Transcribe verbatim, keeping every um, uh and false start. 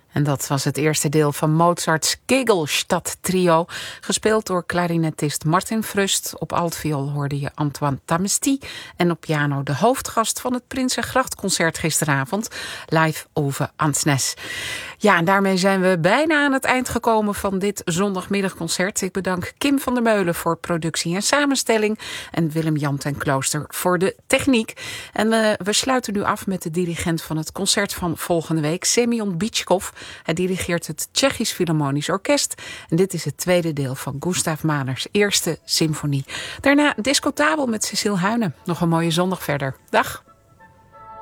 En dat was het eerste deel van Mozarts Kegelstadt Trio, gespeeld door klarinetist Martin Frust. Op altviool hoorde je Antoine Tamesti en op piano de hoofdgast van het Prinsengrachtconcert gisteravond, live over Ansnes. Ja, en daarmee zijn we bijna aan het eind gekomen van dit zondagmiddagconcert. Ik bedank Kim van der Meulen voor productie en samenstelling en Willem-Jan ten Klooster voor de techniek. En uh, we sluiten nu af met de dirigent van het concert van volgende week, Semyon Bitschkov. Hij dirigeert het Tsjechisch Philharmonisch Orkest. En dit is het tweede deel van Gustav Mahlers eerste symfonie. Daarna Discotabel met Cecile Huyne. Nog een mooie zondag verder. Dag.